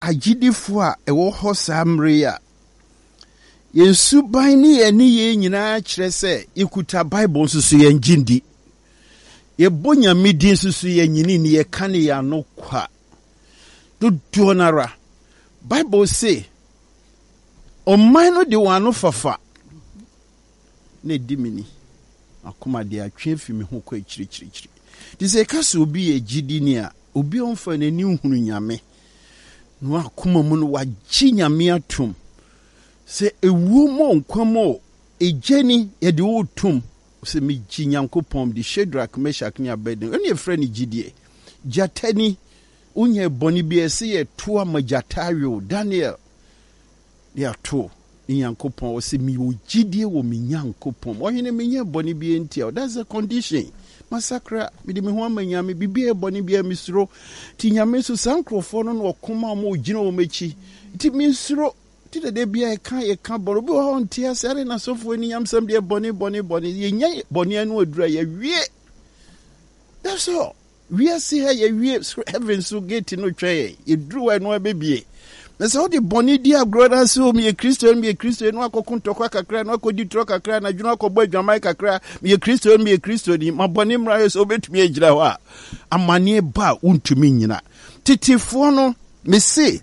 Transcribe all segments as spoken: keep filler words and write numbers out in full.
agidifo a ɛwɔ hɔ saa mmere a Yesu ban ni eni ye nyina kyerɛ sɛ ikuta Bible nso so yɛn gindi. Ye bonya midi nso so yɛn nyini ni ye kane ya no kwa. Do donara. Bible say ɔman no de wano fafa ne dimini. Akoma de atwe fi me ho kwa kyiri kyiri kyiri. Di sɛ ka so obi ye gidi ni a obi onfa n'ani hunu nyame. No akoma mu no wagye nyame atom. Se ewu mo nkwamo ejeni ye de wotum se mi gi Nyankopɔn di Shadrach Meshach ne Abednego ene efre ni gidie jatani unye boni bi ese ye to amajatawo Daniel ya to Nyankopɔn se mi wo gidie wo mi Nyankopɔn ohene mi nye boni bi entia. That's a condition. Masakra mi de mi ho amanyame bibie boni bi misro ti nyame so sankrofo no no okoma mo gina wo mechi ti misro Tida de bia e kan e kan boro bi ho ntia sare na sofo ni yamsam de boni boni boni ye nya boni anu adura ye wie. That's all. We are see here ye wie heaven so gate no twa ye duru anu abebie. Na so de boni dia groda so me Kristo me Kristo no akokuntokwa kakra no akodi tro kakra na dwuna akobɔ adwamai kakra me Kristo me Kristo ni ma boni mra so betumi agira ho a amane ba untumi nyina. Titifo no me say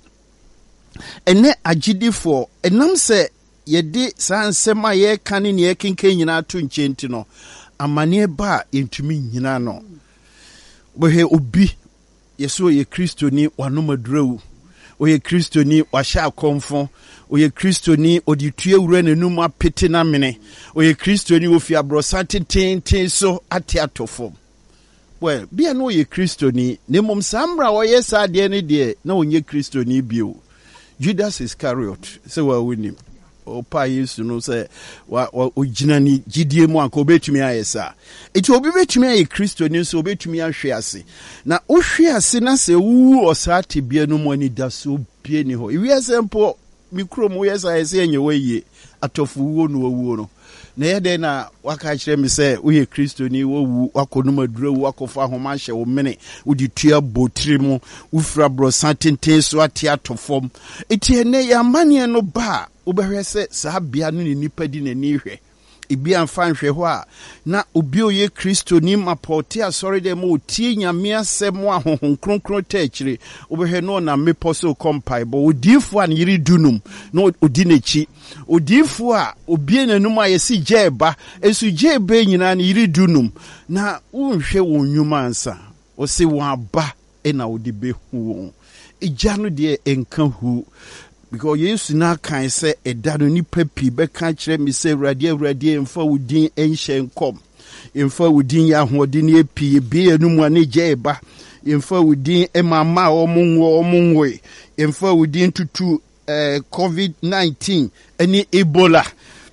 ene agidifo enam se yede sansem a ye kan ne ye kenken nyina to nkyenti no amane ba entumi nyina no bohe obi yeso ye Kristo ni wanomadrewu o ye Kristo ni wahya akomfo o ye Kristo ni oditue wura nanum apete na mene o ye Kristo ni ofi abrosa tenten so ate atofo. Well bia no ye Kristo ni ne mom samra o ye sa de ne de na onye Kristo ni bio. Judas Iscariot say wa winim o pa Yesu no say wa ogina ni gidie mu anka obetumi ayesa eti obi betumi aye Kristo ni so obetumi ahwe ase na ohwe ase na se wu osate bia no mu ani da so bie ni ho iwi asempo mikro mu yesa ese enye waye atofu wo no wu no na yede na waka kire mi say uye Kristo ni wo wu akono madura wu akofa homa hye wo mene udi tua botire mu ufra bro santenten so ate atofom eti ene ya mane no ba obehwe se sa bia no ni nipa di na ni hwe ibi amfa nhwe ho a na obi oye Kristo ni mapote asori de mo tie nyame asem ahohon kronkron ta akire obehwe no na meposo kompai bo odifo an yiri dunum no odi nechi odifo a obie nanum ayesi jeba esu jeba nyina na yiri dunum na unhwe wonwuma ansa o se wa ba e na odi be hu ija no de enka hu. Because Yesu na kan se edano ni papi be kan kire mi se awurade awurade emfa wudin enhye nkom emfa wudin ya hoɔden epi bi enum ane jeba emfa wudin emama omunwo omunwe emfa wudin tutu eh, covid nineteen ani Ebola.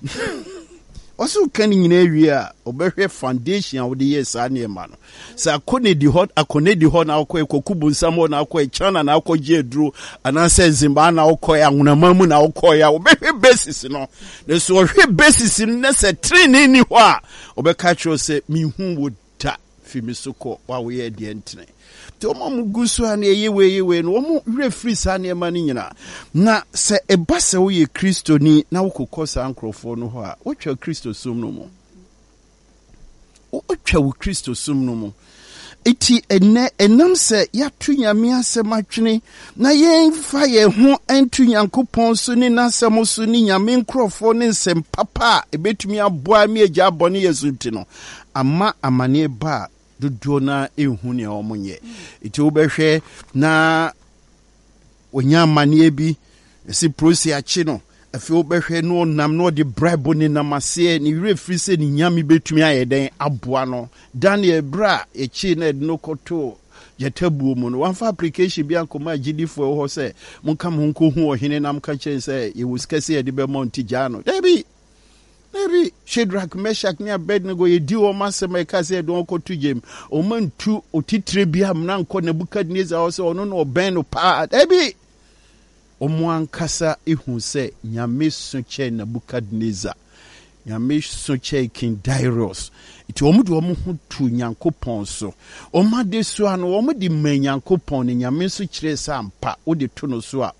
Also kan nyina awie a obehwe foundation a wode yes ane ma no sa akone di hot akone di hot na akɔ ekokubu nsamo na akɔ China na akɔ jedru ananse Zimba na akɔ ya ngunamamu na akɔ ya obehwe basis no na so ohwe basis no se training ni hɔ a obeka kiro se mi hu wo ta fi mi sokɔ wa wo ye de ntene to mo gusu an ye we ye we no mo refree sa na ma ni nyina na se eba se wo ye Kristo ni na wo kokosa ankrofo no ho a wo twa Kristo sum no mo wo twa wo Kristo sum no mo eti ene enam se ya tu nyame asem atwene na yen fa ye ho antu Nyankopɔn so ni nasem so ni nyame nkrofo ni nsem papa ebetumi aboa mi agya abone yesunti no ama amane ba dodo na ehu ne omonye iti obehwe na onya amane bi esi prosi achi no afi obehwe no nam no de bribe ni namase ni refri se ni nyame betumi ayeden aboa no Daniel bra echi na no koto yetabuo mu no wanfa application bi ankoma gidifo ho se monka mo nko hu ohene nam ka chen se ye wuskase ye de be monti jano debi Maybe Shadrach Meshach ni Abednego ye di o masema kase don ko tujem o mantu otitire bia mna nko Nebukadnezar o se ono no ben no pa ebi o mo ankasa ehun se nyame soche Nebukadnezar nyame soche King Darius iti o mu de o mu hu tu Nyankopɔn so o ma de so ano o mu de man Nyankopɔn ni nyame so kire sa ampa o de to no so a